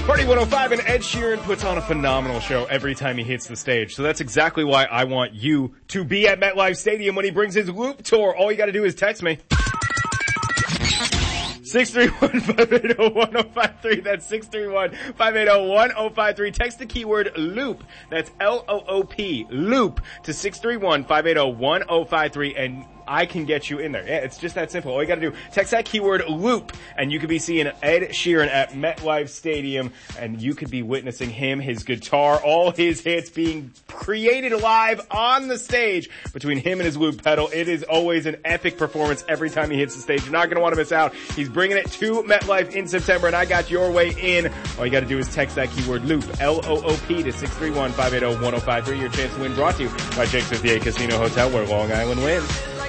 Party 105, and Ed Sheeran puts on a phenomenal show every time he hits the stage. So that's exactly why I want you to be at MetLife Stadium when he brings his Loop Tour. All you gotta do is text me. 631-580-1053. That's 631-580-1053. Text the keyword LOOP. That's L-O-O-P. LOOP to 631-580-1053, and I can get you in there. Yeah, it's just that simple. All you gotta do, text that keyword LOOP, and you could be seeing Ed Sheeran at MetLife Stadium, and you could be witnessing him, his guitar, all his hits being created live on the stage between him and his loop pedal. It is always an epic performance every time he hits the stage. You're not gonna want to miss out. He's bringing it to MetLife in September, and I got your way in. All you gotta do is text that keyword LOOP, L-O-O-P, to 631-580-1053. Your chance to win brought to you by Jake's 58 Casino Hotel, where Long Island wins.